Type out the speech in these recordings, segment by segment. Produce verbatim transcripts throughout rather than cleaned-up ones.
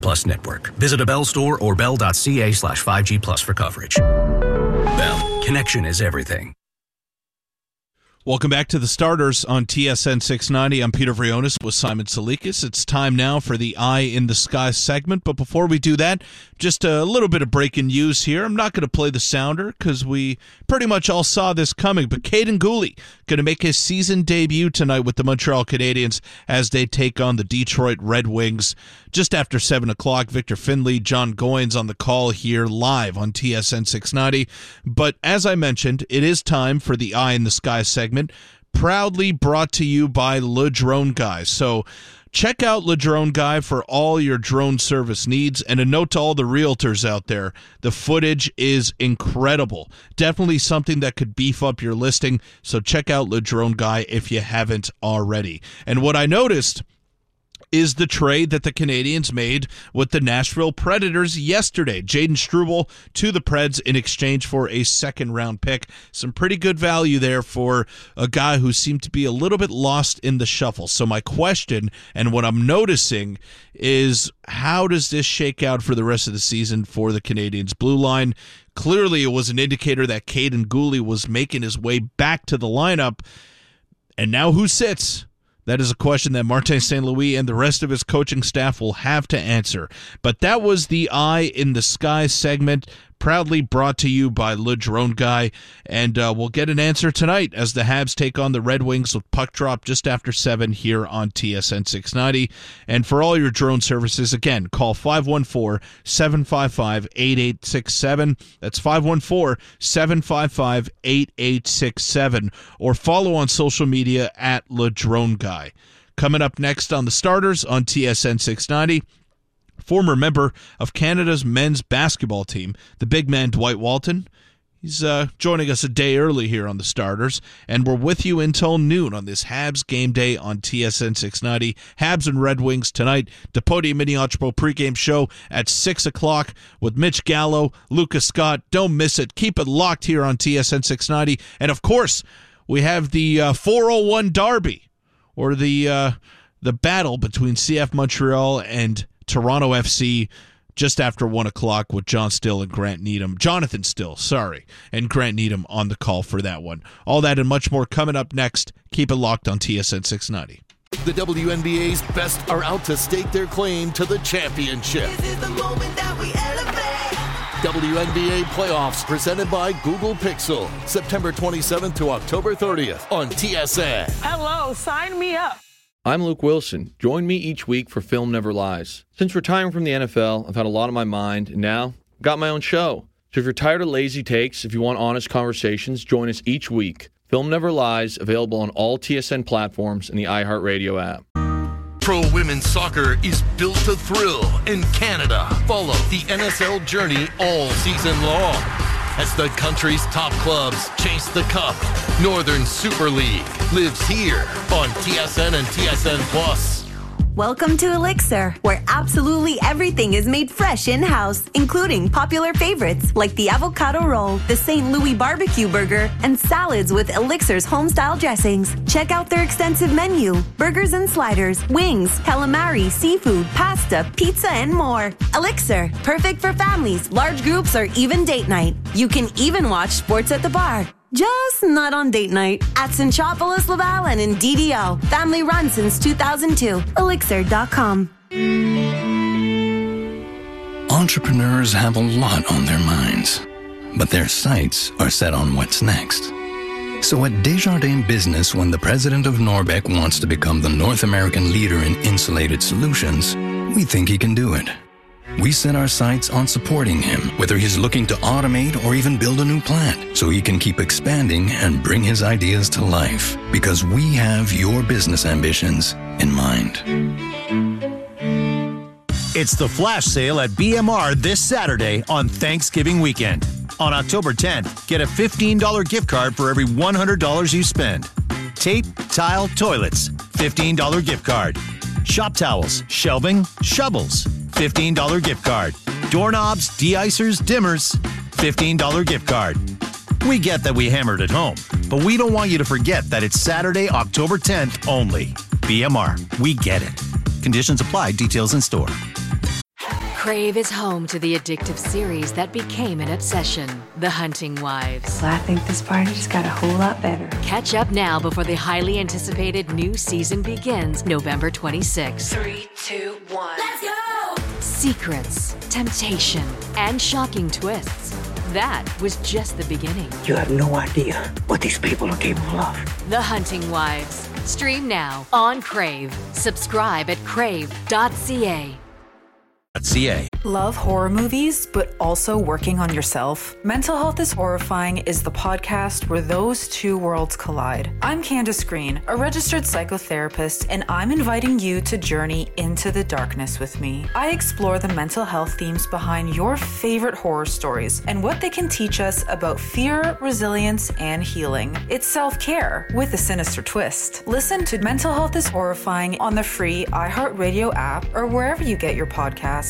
Plus network. Visit a Bell store or bell.ca slash 5G plus for coverage. Bell. Connection is everything. Welcome back to the Starters on T S N six ninety. I'm Peter Vrionis with Simon Salikas. It's time now for the Eye in the Sky segment. But before we do that, just a little bit of breaking news here. I'm not going to play the sounder because we pretty much all saw this coming. But Kaiden Guhle going to make his season debut tonight with the Montreal Canadiens as they take on the Detroit Red Wings just after seven o'clock. Victor Finley, John Goins on the call here live on T S N six ninety. But as I mentioned, it is time for the Eye in the Sky segment. Proudly brought to you by Le Drone Guy. So check out Le Drone Guy for all your drone service needs. And a note to all the realtors out there, the footage is incredible. Definitely something that could beef up your listing. So check out Le Drone Guy if you haven't already. And what I noticed is the trade that the Canadiens made with the Nashville Predators yesterday. Jayden Struble to the Preds in exchange for a second-round pick. Some pretty good value there for a guy who seemed to be a little bit lost in the shuffle. So my question, and what I'm noticing, is how does this shake out for the rest of the season for the Canadiens blue line? Clearly, it was an indicator that Kaiden Guhle was making his way back to the lineup. And now who sits? That is a question that Martin Saint Louis and the rest of his coaching staff will have to answer. But that was the Eye in the Sky segment, proudly brought to you by Le Drone Guy. And uh, we'll get an answer tonight as the Habs take on the Red Wings with puck drop just after seven here on T S N six ninety. And for all your drone services, again, call five one four, seven five five, eight eight six seven. That's five one four, seven five five, eight eight six seven. Or follow on social media at Le Drone Guy. Coming up next on the Starters on T S N six ninety, former member of Canada's men's basketball team, the big man Dwight Walton. He's uh, joining us a day early here on the Starters, and we're with you until noon on this Habs game day on T S N six ninety. Habs and Red Wings tonight. The Podium Mini Entrepot pregame show at six o'clock with Mitch Gallo, Lucas Scott. Don't miss it. Keep it locked here on T S N six ninety. And, of course, we have the uh, four oh one Derby, or the uh, the battle between C F Montreal and Toronto F C just after one o'clock with John Still and Grant Needham. Jonathan Still, sorry, and Grant Needham on the call for that one. All that and much more coming up next. Keep it locked on T S N six ninety. The W N B A's best are out to stake their claim to the championship. This is the moment that we elevate. W N B A playoffs presented by Google Pixel. September twenty-seventh to October thirtieth on T S N. Hello, sign me up. I'm Luke Wilson. Join me each week for Film Never Lies. Since retiring from the N F L, I've had a lot on my mind, and now I've got my own show. So if you're tired of lazy takes, if you want honest conversations, join us each week. Film Never Lies, available on all T S N platforms and the iHeartRadio app. Pro women's soccer is built to thrill in Canada. Follow the N S L journey all season long as the country's top clubs chase the cup. Northern Super League lives here on T S N and T S N Plus. Welcome to Elixir, where absolutely everything is made fresh in-house, including popular favorites like the avocado roll, the Saint Louis barbecue burger, and salads with Elixir's home-style dressings. Check out their extensive menu: burgers and sliders, wings, calamari, seafood, pasta, pizza, and more. Elixir, perfect for families, large groups, or even date night. You can even watch sports at the bar. Just not on date night. At Centropolis, Laval, and in D D O. Family run since two thousand two. Elixir dot com. Entrepreneurs have a lot on their minds, but their sights are set on what's next. So at Desjardins Business, when the president of Norbec wants to become the North American leader in insulated solutions, we think he can do it. We set our sights on supporting him, whether he's looking to automate or even build a new plant, so he can keep expanding and bring his ideas to life, because we have your business ambitions in mind. It's the flash sale at B M R this Saturday on Thanksgiving weekend. On October tenth, get a fifteen dollars gift card for every one hundred dollars you spend. Tape, tile, toilets, fifteen dollars gift card. Shop towels, shelving, shovels, fifteen dollars gift card. Doorknobs, de-icers, dimmers, fifteen dollars gift card. We get that we hammered at home, but we don't want you to forget that it's Saturday, October tenth only. B M R, we get it. Conditions apply. Details in store. Crave is home to the addictive series that became an obsession, The Hunting Wives. Well, I think this party just got a whole lot better. Catch up now before the highly anticipated new season begins November twenty-sixth. Three, two, one. Let's go! Secrets, temptation, and shocking twists. That was just the beginning. You have no idea what these people are capable of. The Hunting Wives. Stream now on Crave. Subscribe at crave dot c a. .ca. Love horror movies, but also working on yourself? Mental Health is Horrifying is the podcast where those two worlds collide. I'm Candace Green, a registered psychotherapist, and I'm inviting you to journey into the darkness with me. I explore the mental health themes behind your favorite horror stories and what they can teach us about fear, resilience, and healing. It's self-care with a sinister twist. Listen to Mental Health is Horrifying on the free iHeartRadio app or wherever you get your podcasts.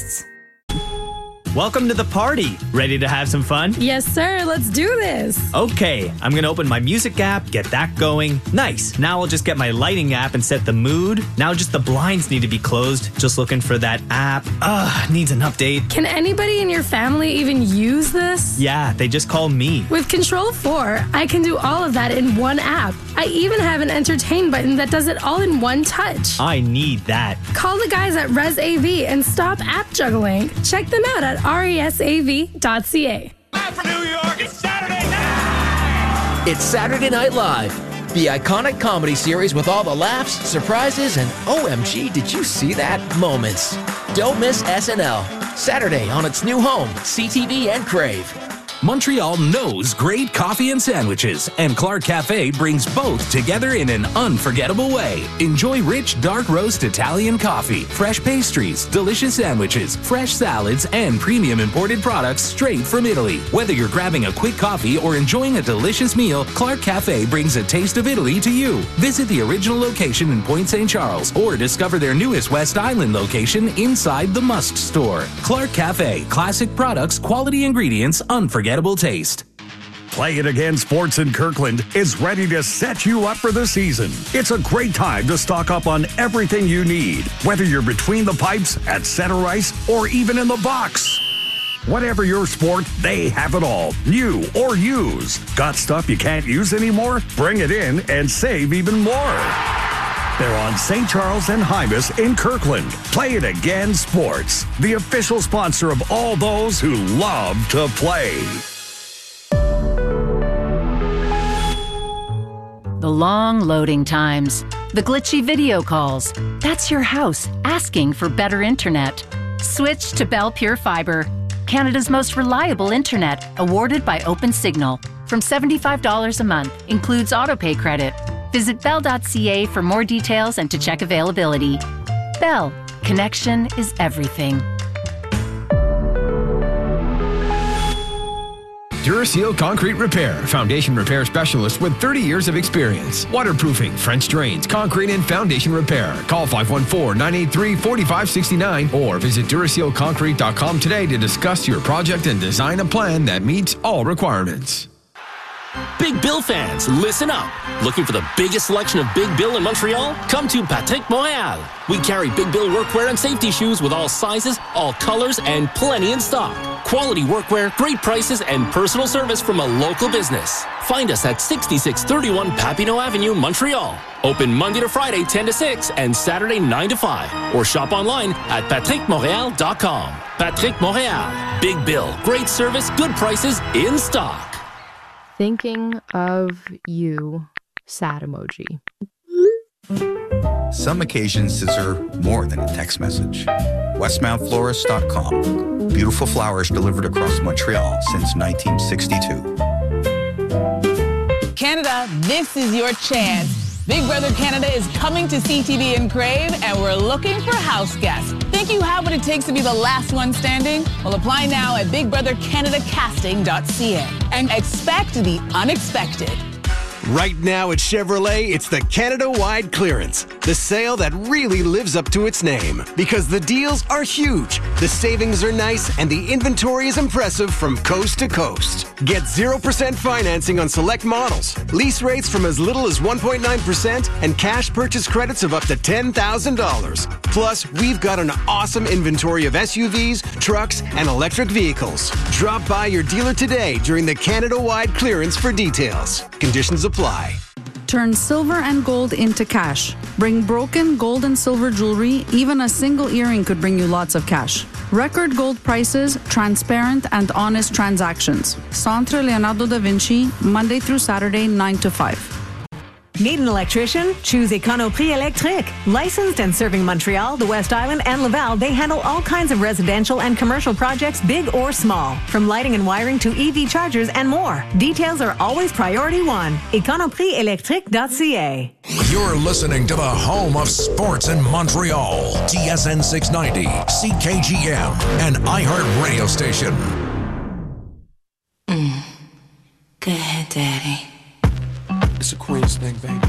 Welcome to the party. Ready to have some fun? Yes, sir. Let's do this. Okay, I'm going to open my music app, get that going. Nice. Now I'll just get my lighting app and set the mood. Now just the blinds need to be closed. Just looking for that app. Ugh, needs an update. Can anybody in your family even use this? Yeah, they just call me. With Control four, I can do all of that in one app. I even have an entertain button that does it all in one touch. I need that. Call the guys at ResAV and stop app juggling. Check them out at resav dot c a. Live from New York, it's Saturday night! It's Saturday Night Live, the iconic comedy series with all the laughs, surprises, and O M G, did you see that? Moments. Don't miss S N L. Saturday on its new home, C T V and Crave. Montreal knows great coffee and sandwiches, and Clark Cafe brings both together in an unforgettable way. Enjoy rich, dark roast Italian coffee, fresh pastries, delicious sandwiches, fresh salads, and premium imported products straight from Italy. Whether you're grabbing a quick coffee or enjoying a delicious meal, Clark Cafe brings a taste of Italy to you. Visit the original location in Point Saint Charles or discover their newest West Island location inside the Musk store. Clark Cafe, classic products, quality ingredients, unforgettable taste. Play It Again Sports in Kirkland is ready to set you up for the season. It's a great time to stock up on everything you need, whether you're between the pipes, at center ice, or even in the box. Whatever your sport, they have it all, new or used. Got stuff you can't use anymore? Bring it in and save even more. They're on Saint Charles and Hymas in Kirkland. Play It Again Sports, the official sponsor of all those who love to play. The long loading times, the glitchy video calls. That's your house asking for better internet. Switch to Bell Pure Fiber, Canada's most reliable internet, awarded by OpenSignal. From seventy-five dollars a month, includes autopay credit. Visit bell dot c a for more details and to check availability. Bell, connection is everything. Duraseal Concrete Repair, foundation repair specialist with thirty years of experience. Waterproofing, French drains, concrete and foundation repair. Call five one four, nine eight three, four five six nine or visit duraseal concrete dot com today to discuss your project and design a plan that meets all requirements. Big Bill fans, listen up. Looking for the biggest selection of Big Bill in Montreal? Come to Patrick Montréal. We carry Big Bill workwear and safety shoes with all sizes, all colors, and plenty in stock. Quality workwear, great prices, and personal service from a local business. Find us at sixty-six thirty-one Papineau Avenue, Montreal. Open Monday to Friday, ten to six, and Saturday, nine to five. Or shop online at patrick montreal dot com. Patrick Montréal. Big Bill. Great service, good prices, in stock. Thinking of you, sad emoji. Some occasions deserve more than a text message. westmount florist dot com. Beautiful flowers delivered across Montreal since nineteen sixty-two. Canada, this is your chance. Big Brother Canada is coming to C T V and Crave, and we're looking for house guests. Think you have what it takes to be the last one standing? Well, apply now at big brother canada casting dot c a and expect the unexpected. Right now at Chevrolet, it's the Canada-wide clearance. The sale that really lives up to its name. Because the deals are huge, the savings are nice, and the inventory is impressive from coast to coast. Get zero percent financing on select models, lease rates from as little as one point nine percent, and cash purchase credits of up to ten thousand dollars. Plus, we've got an awesome inventory of S U Vs, trucks, and electric vehicles. Drop by your dealer today during the Canada-wide clearance for details. Conditions apply. Turn silver and gold into cash. Bring broken gold and silver jewelry. Even a single earring could bring you lots of cash. Record gold prices, transparent and honest transactions. Centre Leonardo da Vinci, Monday through Saturday, nine to five. Need an electrician? Choose Econoprix Electric. Licensed and serving Montreal, the West Island, and Laval, they handle all kinds of residential and commercial projects, big or small. From lighting and wiring to E V chargers and more. Details are always priority one. Econoprix Electric dot c a. You're listening to the home of sports in Montreal. T S N six ninety, C K G M, an iHeart radio station. Mm. Go ahead, Daddy. It's a Queen's thing, baby.